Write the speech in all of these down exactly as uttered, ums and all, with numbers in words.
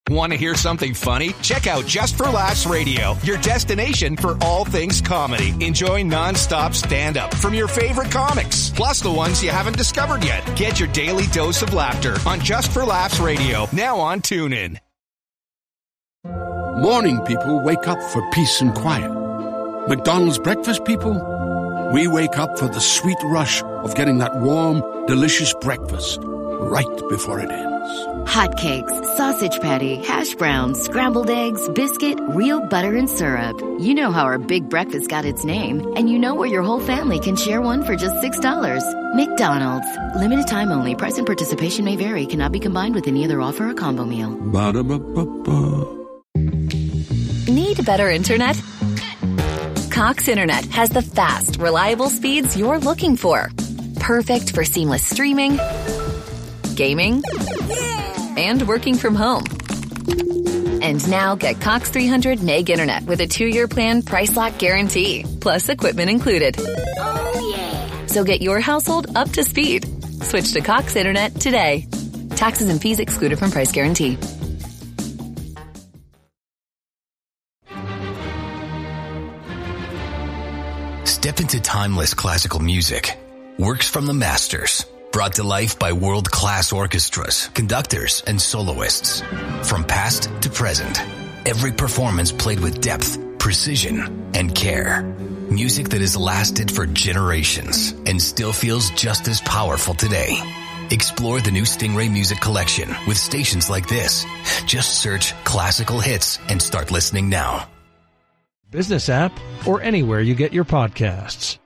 Want to hear something funny? Check out Just for Laughs Radio, your destination for all things comedy. Enjoy non-stop stand-up from your favorite comics, plus the ones you haven't discovered yet. Get your daily dose of laughter on Just for Laughs Radio, now on TuneIn. Morning people wake up for peace and quiet. McDonald's breakfast people, we wake up for the sweet rush of getting that warm, delicious breakfast right before it ends. Hotcakes, sausage patty, hash browns, scrambled eggs, biscuit, real butter and syrup. You know how our big breakfast got its name, and you know where your whole family can share one for just six dollars. McDonald's. Limited time only. Price and participation may vary. Cannot be combined with any other offer or combo meal. Ba-da-ba-ba-ba. Need better internet? Cox Internet has the fast, reliable speeds you're looking for. Perfect for seamless streaming, gaming, and working from home. And now get Cox three hundred meg internet with a two-year plan, price lock guarantee, plus equipment included. Oh, yeah. So get your household up to speed. Switch to Cox Internet today. Taxes and fees excluded from price guarantee. Step into timeless classical music. Works from the masters. Brought to life by world-class orchestras, conductors, and soloists. From past to present, every performance played with depth, precision, and care. Music that has lasted for generations and still feels just as powerful today. Explore the new Stingray Music Collection with stations like this. Just search classical hits and start listening now. Business app or anywhere you get your podcasts.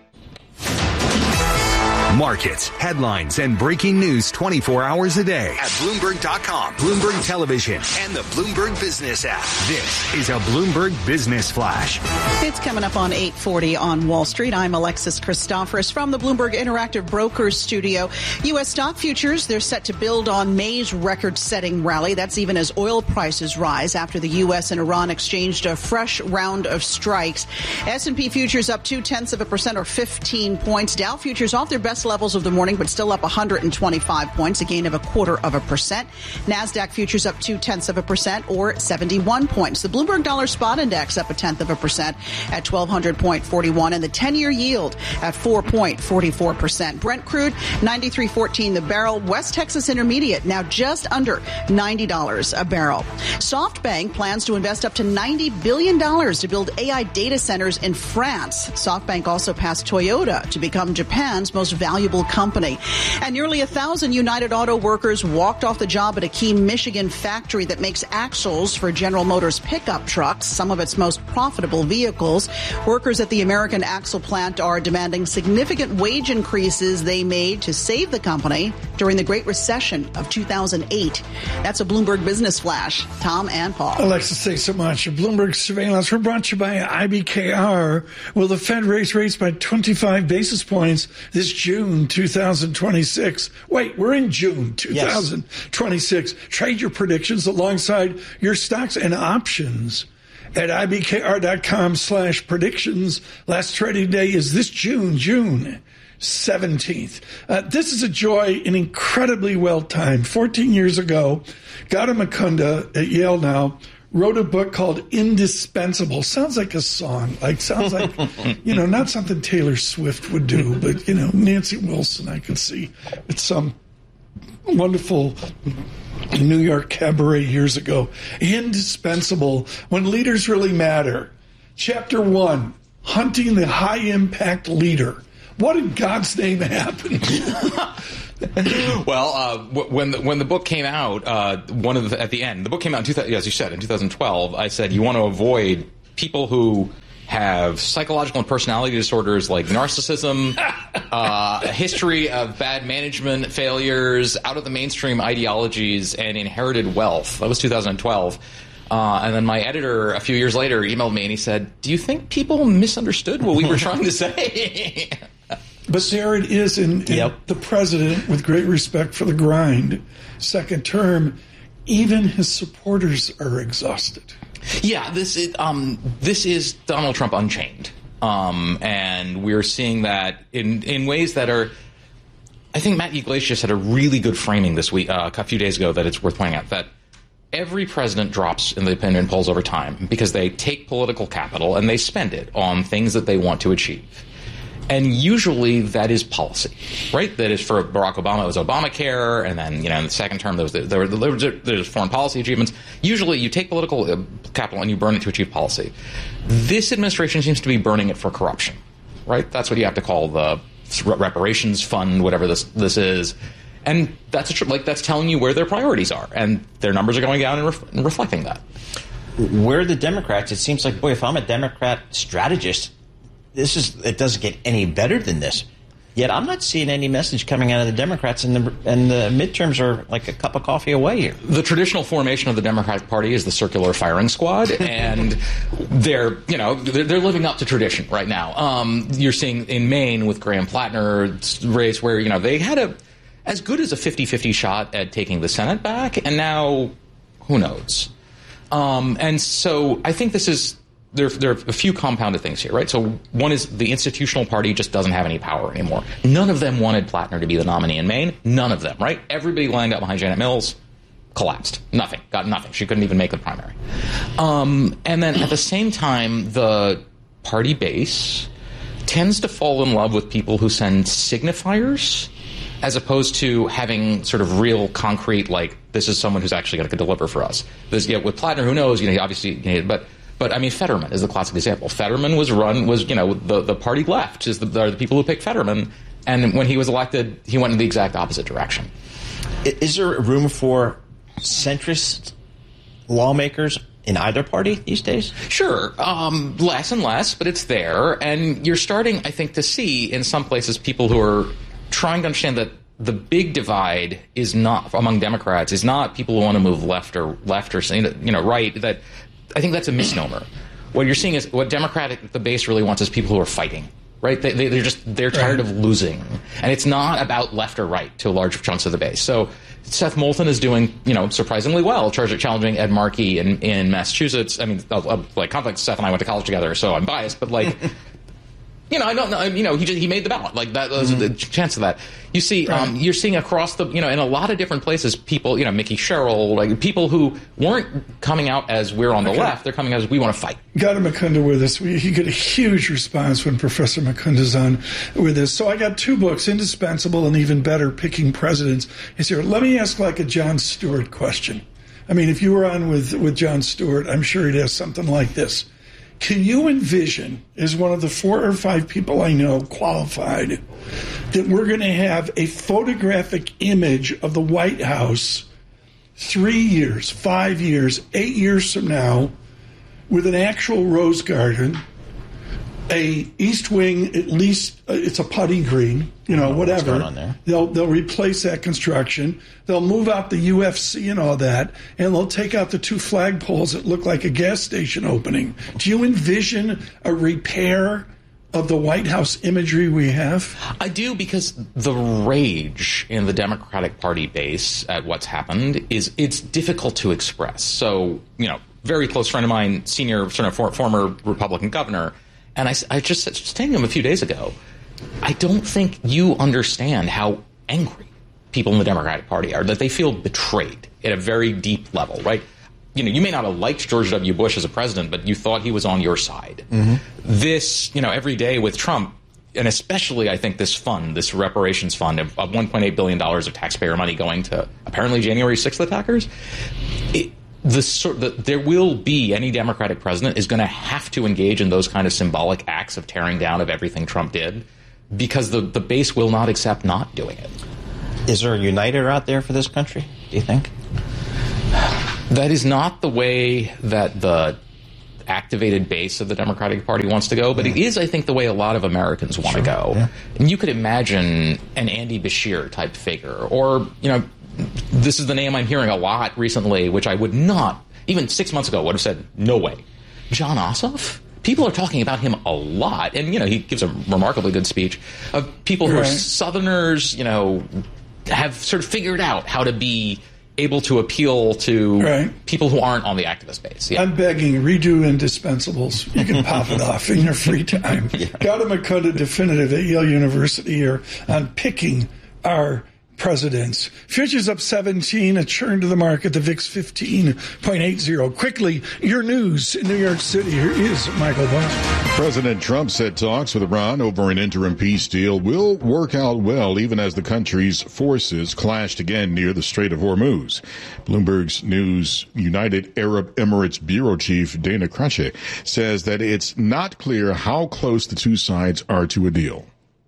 Markets, headlines, and breaking news twenty-four hours a day at Bloomberg dot com, Bloomberg Television, and the Bloomberg Business app. This is a Bloomberg Business Flash. It's coming up on eight forty on Wall Street. I'm Alexis Christoforous from the Bloomberg Interactive Brokers studio. U S stock futures, they're set to build on May's record-setting rally. That's even as oil prices rise after the U S and Iran exchanged a fresh round of strikes. S and P futures up two-tenths of a percent or fifteen points. Dow futures off their best levels of the morning, but still up one hundred twenty-five points, a gain of a quarter of a percent. NASDAQ futures up two-tenths of a percent or seventy-one points. The Bloomberg Dollar Spot Index up a tenth of a percent at twelve hundred point four one, and the ten-year yield at four point four four percent. Brent crude, ninety-three fourteen the barrel. West Texas Intermediate now just under ninety dollars a barrel. SoftBank plans to invest up to ninety billion dollars to build A I data centers in France. SoftBank also passed Toyota to become Japan's most valuable company. And nearly a thousand United Auto workers walked off the job at a key Michigan factory that makes axles for General Motors pickup trucks, some of its most profitable vehicles. Workers at the American Axle plant are demanding significant wage increases they made to save the company during the Great Recession of two thousand eight. That's a Bloomberg Business Flash. Tom and Paul. Alexis, thanks so much. Bloomberg Surveillance. We're brought to you by I B K R. Will the Fed raise rates by twenty-five basis points this June two thousand twenty-six? Wait, we're in June two thousand twenty-six. Yes. Trade your predictions alongside your stocks and options at I B K R dot com slash predictions. Last trading day is this June, June seventeenth. Uh, this is a joy and incredibly well timed. fourteen years ago, Gautam Mukunda at Yale now wrote a book called Indispensable. Sounds like a song. Like, sounds like, you know, not something Taylor Swift would do, but, you know, Nancy Wilson, I could see with some wonderful New York cabaret years ago. Indispensable, when leaders really matter. Chapter one, hunting the high-impact leader. What in God's name happened? Well, uh, when the, when the book came out, uh, one of the, at the end, the book came out in two thousand, as you said, in two thousand twelve. I said you want to avoid people who have psychological and personality disorders like narcissism, uh, a history of bad management failures, out of the mainstream ideologies, and inherited wealth. That was two thousand twelve. Uh, and then my editor, a few years later, emailed me and he said, "Do you think people misunderstood what we were trying to say?" But there it is in, in yep. the president, with great respect for the grind, second term, even his supporters are exhausted. Yeah, this is, um, this is Donald Trump Unchained. Um, and we're seeing that in, in ways that are, I think Matt Yglesias had a really good framing this week, uh, a few days ago, that it's worth pointing out, that every president drops in the opinion polls over time because they take political capital and they spend it on things that they want to achieve. And usually that is policy, right? That is for Barack Obama, it was Obamacare, and then, you know, in the second term, there was, there were, there was, there was foreign policy achievements. Usually you take political capital and you burn it to achieve policy. This administration seems to be burning it for corruption, right? That's what you have to call the reparations fund, whatever this this is. And that's a, like that's telling you where their priorities are, and their numbers are going down and, ref, and reflecting that. Where are the Democrats? It seems like, boy, if I'm a Democrat strategist, this is it doesn't get any better than this. Yet I'm not seeing any message coming out of the Democrats, and the and the midterms are like a cup of coffee away here. The traditional formation of the Democratic Party is the circular firing squad, and they're you know they're, they're living up to tradition right now. Um, you're seeing in Maine with Graham Plattner's race where you know they had a as good as a fifty-fifty shot at taking the Senate back, and now who knows? Um, and so I think this is. There, there are a few compounded things here, right? So one is the institutional party just doesn't have any power anymore. None of them wanted Plattner to be the nominee in Maine. None of them, right? Everybody lined up behind Janet Mills, collapsed. Nothing. Got nothing. She couldn't even make the primary. Um, and then at the same time, the party base tends to fall in love with people who send signifiers as opposed to having sort of real concrete, like, this is someone who's actually going to deliver for us. This, you know, with Plattner, who knows, you know, obviously, you know, but... But I mean, Fetterman is the classic example. Fetterman was run, was, you know, the, the party left is the, are the people who picked Fetterman. And when he was elected, he went in the exact opposite direction. Is there room for centrist lawmakers in either party these days? Sure. Um, less and less, but it's there. And you're starting, I think, to see in some places people who are trying to understand that the big divide is not among Democrats, is not people who want to move left or left or, you know, right, that I think that's a misnomer. What you're seeing is what Democratic the base really wants is people who are fighting, right? They, they, they're just they're tired of losing, and it's not about left or right to large chunks of the base. So Seth Moulton is doing, you know, surprisingly well, challenging Ed Markey in, in Massachusetts. I mean, uh, uh, like conflict. Seth and I went to college together, so I'm biased, but like. You know, I don't know. You know, he just, he made the ballot. Like that was mm-hmm. the chance of that. You see, right. um, you're seeing across the, you know, in a lot of different places, people, you know, Mickey Sherrill, like people who weren't coming out as we're on the okay. left, they're coming out as we want to fight. Got a Mukunda with us. We, he got a huge response when Professor Mukunda's on with us. So I got two books, Indispensable and Even Better, Picking Presidents. He's here. Let me ask like a Jon Stewart question. I mean, if you were on with, with Jon Stewart, I'm sure he'd ask something like this. Can you envision, as one of the four or five people I know qualified, that we're going to have a photographic image of the White House three years, five years, eight years from now with an actual rose garden, a East Wing, at least uh, it's a putty green, you know, whatever. What's going on there? They'll they'll replace that construction. They'll move out the U F C and all that, and they'll take out the two flagpoles that look like a gas station opening. Do you envision a repair of the White House imagery we have? I do, because the rage in the Democratic Party base at what's happened is it's difficult to express. So, you know, very close friend of mine, senior sort of for, former Republican governor. And I, I just was saying to him a few days ago, I don't think you understand how angry people in the Democratic Party are, that they feel betrayed at a very deep level, right? You know, you may not have liked George W. Bush as a president, but you thought he was on your side. Mm-hmm. This, you know, every day with Trump, and especially I think this fund, this reparations fund of, of one point eight billion dollars of taxpayer money going to apparently January sixth attackers, it, The, the, there will be, any Democratic president is going to have to engage in those kind of symbolic acts of tearing down of everything Trump did, because the, the base will not accept not doing it. Is there a uniter out there for this country, do you think? That is not the way that the activated base of the Democratic Party wants to go, but it is, I think, the way a lot of Americans want sure. to go. Yeah. And you could imagine an Andy Beshear type figure, or, you know, this is the name I'm hearing a lot recently, which I would not, even six months ago, would have said, no way. Jon Ossoff? People are talking about him a lot. And, you know, he gives a remarkably good speech of people who right. are Southerners, you know, have sort of figured out how to be able to appeal to right. people who aren't on the activist base. Yeah. I'm begging, redo Indispensables. You can pop it off in your free time. yeah. Got a Mukunda definitive at Yale University here on picking our presidents. Futures up seventeen, a churn to the market, the V I X fifteen point eight zero. Quickly, your news in New York City. Here is Michael Barr. President Trump said talks with Iran over an interim peace deal will work out well even as the country's forces clashed again near the Strait of Hormuz. Bloomberg's News United Arab Emirates Bureau Chief Dana Krache says that it's not clear how close the two sides are to a deal.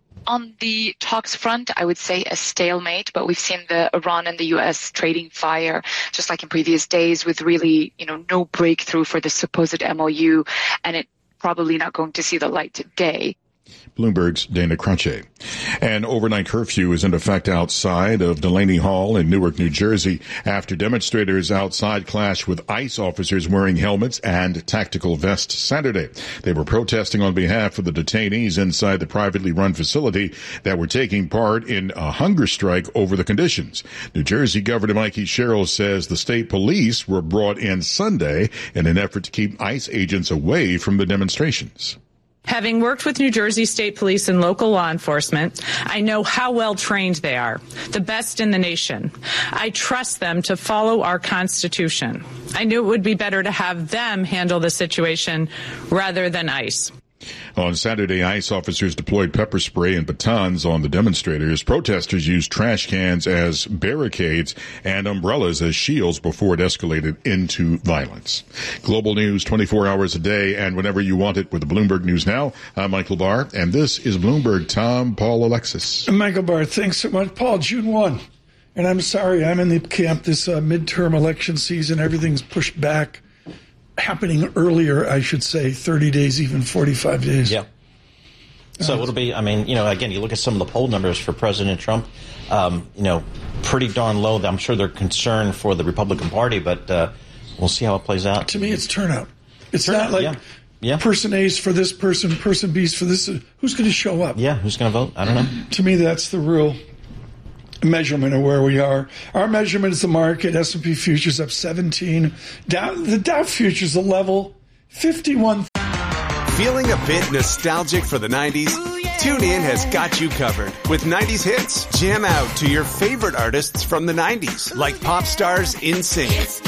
On the talks front, I would say a stalemate, but we've seen the Iran and the U S trading fire, just like in previous days, with really, you know, no breakthrough for the supposed M O U, and it probably not going to see the light today. Bloomberg's Dana Krache. An overnight curfew is in effect outside of Delaney Hall in Newark, New Jersey, after demonstrators outside clashed with ICE officers wearing helmets and tactical vests Saturday. They were protesting on behalf of the detainees inside the privately run facility that were taking part in a hunger strike over the conditions. New Jersey Governor Mikey Sherrill says the state police were brought in Sunday in an effort to keep ICE agents away from the demonstrations. Having worked with New Jersey State Police and local law enforcement, I know how well trained they are, the best in the nation. I trust them to follow our Constitution. I knew it would be better to have them handle the situation rather than ICE. On Saturday, ICE officers deployed pepper spray and batons on the demonstrators. Protesters used trash cans as barricades and umbrellas as shields before it escalated into violence. Global news twenty-four hours a day and whenever you want it with the Bloomberg News Now. I'm Michael Barr, and this is Bloomberg Tom, Paul, Alexis. Michael Barr, thanks so much. Paul, June first. And I'm sorry, I'm in the camp this uh, midterm election season. Everything's pushed back. Happening earlier, I should say, thirty days, even forty-five days. Yeah. So uh, it'll be, I mean, you know, again, you look at some of the poll numbers for President Trump, um, you know, pretty darn low. I'm sure they're concerned for the Republican Party, but uh, we'll see how it plays out. To me, it's turnout. It's turnout, not like yeah. Yeah. person A's for this person, person B's for this. Who's going to show up? Yeah, who's going to vote? I don't know. To me, that's the real measurement of where we are. Our measurement is the market. S and P futures up seventeen. Dow, the Dow futures a level fifty-one. Feeling a bit nostalgic for the nineties? TuneIn has got you covered with nineties hits. Jam out to your favorite artists from the nineties, like pop stars NSYNC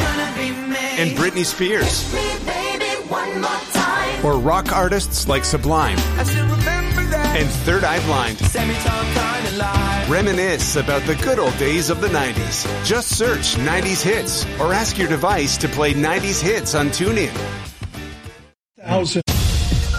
and Britney Spears, or rock artists like Sublime and Third Eye Blind. Reminisce about the good old days of the nineties. Just search nineties hits or ask your device to play nineties hits on TuneIn. Thousand.